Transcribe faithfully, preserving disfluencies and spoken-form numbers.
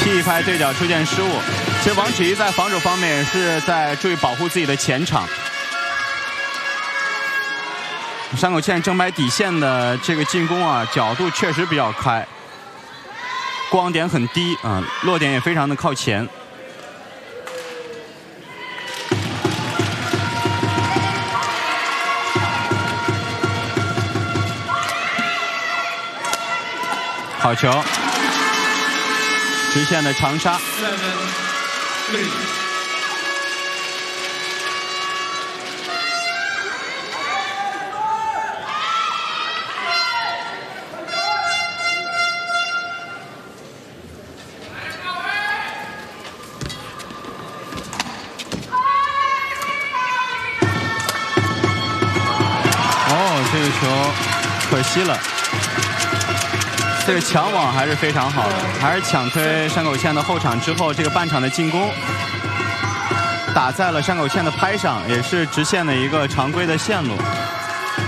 第一拍对角出现失误。其实王芷怡在防守方面也是在注意保护自己的前场。山口茜正拍底线的这个进攻啊，角度确实比较开，光点很低啊，落点也非常的靠前。 好球，直线的长杀。哦，这个球可惜了。 这个抢网还是非常好的，还是抢推山口茜的后场之后，这个半场的进攻打在了山口茜的拍上，也是直线的一个常规的线路。